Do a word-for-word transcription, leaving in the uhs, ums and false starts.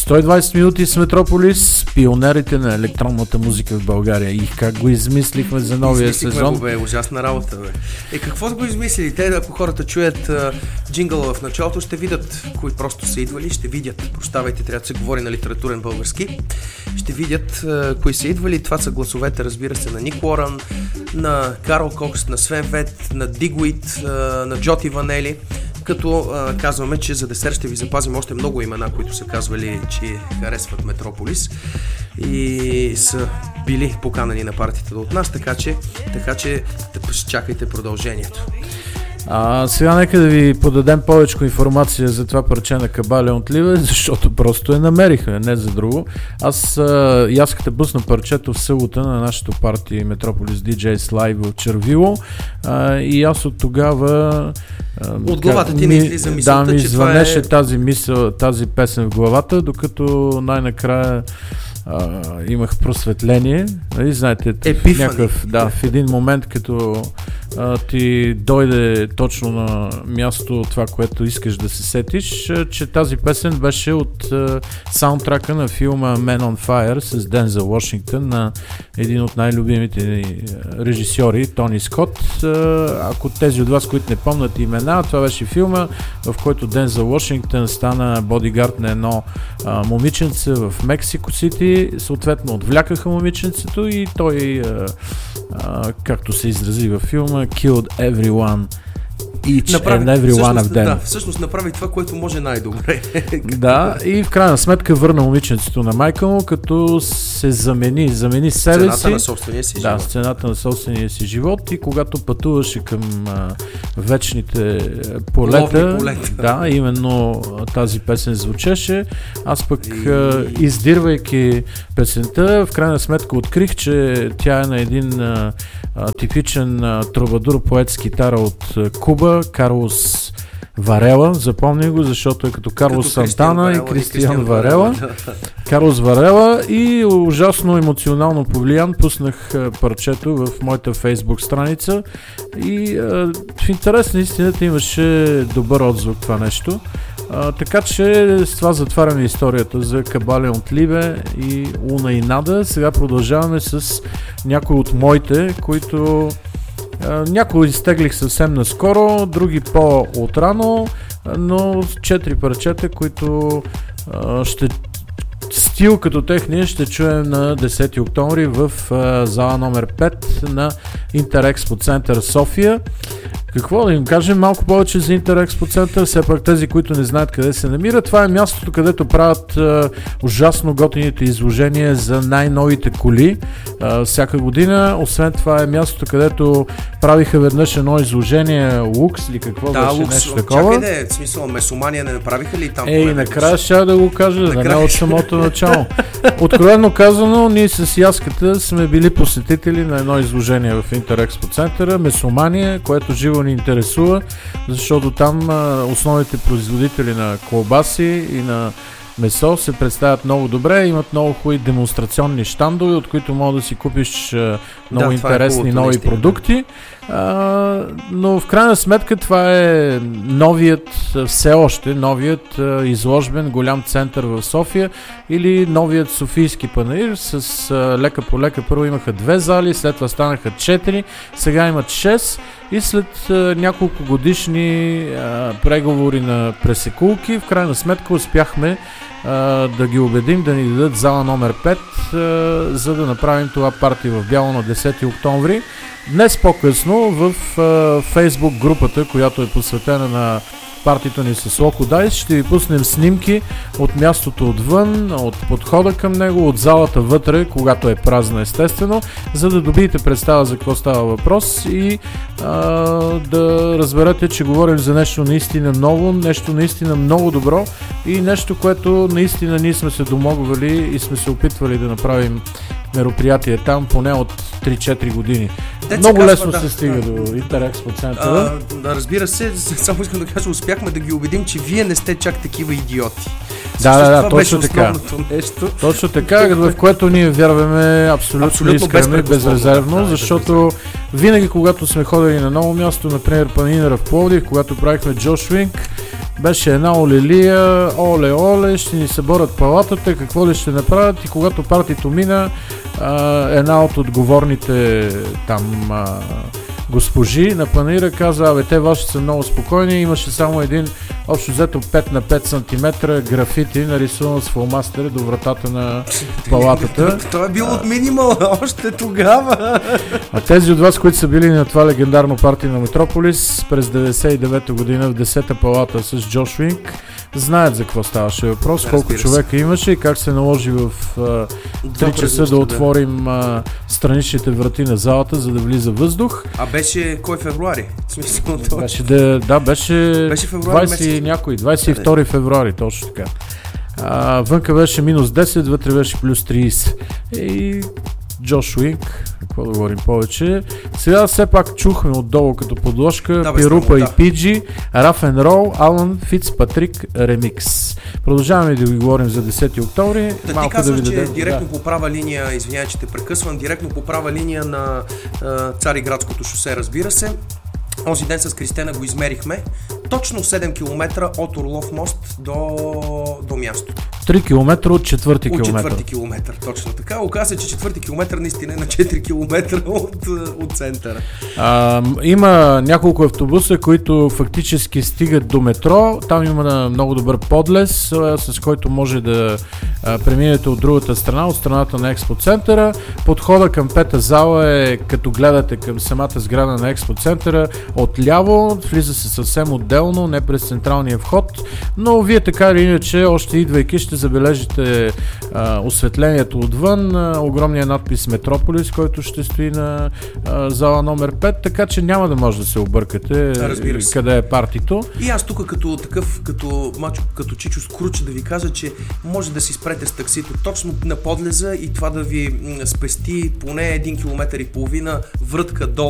сто и двайсет минути с Метрополис, пионерите на електронната музика в България. И как го измислихме за новия Измислихме сезон? Го, бе, ужасна работа, бе. Е, какво да го измислили? Те, ако хората чуят а, джингъла в началото, ще видят кои просто са идвали, ще видят, прощавайте, трябва да се говори на литературен български, ще видят а, кои са идвали. Това са гласовете, разбира се, на Ник Уорън, на Карл Кокс, на Свен Вет, на Дигуит, а, на Джоти Ванели. Като а, казваме, че за десерт ще ви запазим още много имена, които са казвали, че харесват Метрополис и са били поканани на партията от нас, така че, така че чакайте продължението. А, сега нека да ви подадем повече информация за това парче на Кабалеон Ливе, защото просто я намерихме, не за друго. Аз а, яската пусна парчето в събота на нашото парти Метрополис ди джейс Live в Червило а, и аз от тогава а, от главата как, ти не излиза мисълта, да, ми че звънеше това е... тази, мисъл, тази песен в главата, докато най-накрая а, имах просветление. Нали, знаете, в, някакъв, да, в един момент, като а, ти дойде точно на място това, което искаш да се сетиш, а, че тази песен беше от а, саундтрака на филма Man on Fire с Дензел Вашингтон, на един от най-любимите ни режисьори, Тони Скот. А, ако тези от вас, които не помнят имена, това беше филма, в който Дензел Вашингтон стана бодигард на едно а, момиченце в Мексико Сити. Съответно отвлякаха момиченцето и той, а, а, както се изрази във филма, killed everyone, each направи, and every one of them. Да, всъщност направи това, което може най-добре. Да, и в крайна сметка върна момиченцето на майка му, като се замени, замени себе цената си. на собствения си да, живот. с цената на собствения си живот, и когато пътуваше към а, вечните полета, полета, да, именно тази песен звучеше. Аз пък, и... а, издирвайки песента, в крайна сметка открих, че тя е на един а, а, типичен а, трубадур, поет с китара от а, Куба, Карлос Варела, запомни го, защото е като Карлос като Сантана и Кристиан Варела. Варела. Карлос Варела, и ужасно емоционално повлиян пуснах парчето в моята Фейсбук страница и а, в интерес на истината имаше добър отзвук това нещо. А, така че с това затваряме историята за Кабалеон Ливе и Луна и Нада. Сега продължаваме с някои от моите, които Uh, някои изтеглих съвсем наскоро, други по-отрано, но четири парчета, които uh, ще стил като техния ще чуем на десети октомври в uh, зала номер пет на Интерекспо Център София. Какво да им кажем малко повече за Интерекспо Център, все пак тези, които не знаят къде се намира. Това е мястото, където правят а, ужасно готините изложения за най-новите коли а, всяка година. Освен това е мястото, където правиха веднъж едно изложение Лукс или какво да, беше, Лукс, нещо такова. Чакай да е, в смисъл, Месомания не направиха ли там? Ей, накрая ще да го кажа, да не от самото начало. Откровено казано, ние с Яската сме били посетители на едно изложение в Интерекспо Центъра, Месомания, което живо ни интересува, защото там а, основните производители на колбаси и на месо се представят много добре, имат много хубави демонстрационни щандове, от които може да си купиш а, много да, интересни е нови наистина, продукти. А, но в крайна сметка това е новият, все още новият а, изложбен голям център в София, или новият Софийски панаир с а, лека по лека. Първо имаха две зали, след това станаха четири, сега имат шест, и след а, няколко годишни а, преговори на пресекулки, в крайна сметка успяхме а, да ги убедим да ни дадат зала номер пет, а, за да направим това парти в бяло на десети октомври. Днес по-късно в Фейсбук групата, която е посветена на партито ни с Loco Dice, ще ви пуснем снимки от мястото отвън, от подхода към него, от залата вътре, когато е празна естествено, за да добиете представа за какво става въпрос и а, да разберете, че говорим за нещо наистина ново, нещо наистина много добро и нещо, което наистина ние сме се домогвали и сме се опитвали да направим мероприятие там поне от три-четири години. Те много казва, лесно да, се стига да, до Интерекспо Центъра. Да, разбира се, само искам да кажа, успяхме да ги убедим, че вие не сте чак такива идиоти. Да, да, да, точно така. Нещо. Точно така, в което ние вярваме абсолютно, абсолютно искрено и безрезервно, да, защото винаги, когато сме ходили на ново място, например Панинера в Пловдив, когато правихме Джошвинг, беше една олелия, оле, оле, ще ни съборят палатата, какво ли ще направят, и когато партито мина, а, една от отговорните там а, госпожи на панаира каза: абе, те ваши са много спокойни, имаше само един общо взето пет на пет сантиметра графити, нарисуван с фломастери до вратата на палатата. Това е било от минимал още тогава. А тези от вас, които са били на това легендарно парти на Метрополис през деветдесет и девета година в десета палата с Джош Уинк, знаят за какво ставаше въпрос, колко Разбира човека се. имаше и как се наложи в три часа да отворим а, страничните врати на залата, за да влиза въздух. А беше кой февруари? В смисъл, това... Беше да, да, беше, Беше февруари двайсет и месец. някой, двайсет и втори февруари, точно така. А, вънка беше минус десет, вътре беше плюс трийсет. И Джош Уинк, какво да говорим повече. Сега все пак чухме отдолу като подложка Да, бе, Пирупа странно, и да. Пиджи, Раф ен Рол, Алън Фицпатрик ремикс. Продължаваме да ви говорим за десети октомври. Да, ти Малко да казваш, ви че дадем. директно Да. по права линия, извинявай, че те прекъсвам, директно по права линия на а, Цариградското шосе, разбира се. Онзи ден с Кристена го измерихме. Точно седем километра от Орлов мост до, до мястото. три километра от четвърти От километър. четвърти километър, точно така. Оказа се, че четвърти километър наистина е на четири километра от, от центъра. А, има няколко автобуса, които фактически стигат до метро. Там има много добър подлез, а, с който може да а, преминете от другата страна, от страната на експоцентъра. Подхода към пета зала е като гледате към самата сграда на експоцентъра отляво, влиза се съвсем отделно, не през централния вход, но вие така или иначе, още идвайки, ще забележите а, осветлението отвън, а, огромния надпис Метрополис, който ще стои на а, зала номер пет, така че няма да може да се объркате Разбира се. къде е партито. И аз тук като такъв, като мачо, като Чичо Скруч, да ви кажа, че може да си спрете с таксито точно на подлеза и това да ви м, спести поне един километър и половина врътка долу